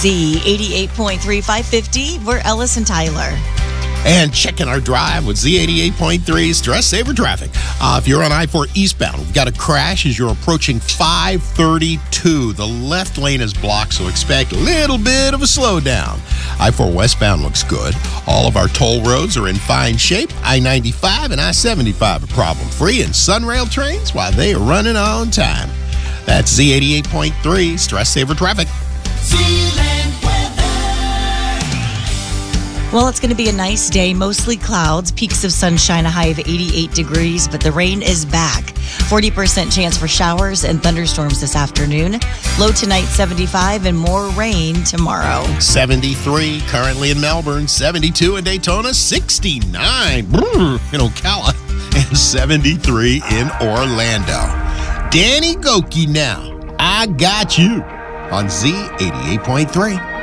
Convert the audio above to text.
Z88.3, 550. We're Ellis and Tyler. And checking our drive with Z88.3 Stress Saver Traffic. If you're on I-4 eastbound, we've got a crash as you're approaching 532. The left lane is blocked, so expect a little bit of a slowdown. I-4 westbound looks good. All of our toll roads are in fine shape. I-95 and I-75 are problem-free, and Sunrail trains, why, they are running on time. That's Z88.3 Stress Saver Traffic. Well, it's going to be a nice day. Mostly clouds, peaks of sunshine, a high of 88 degrees, but the rain is back. 40% chance for showers and thunderstorms this afternoon. Low tonight, 75, and more rain tomorrow. 73 currently in Melbourne, 72 in Daytona, 69 in Ocala, and 73 in Orlando. Danny Gokey now. I got you on Z88.3.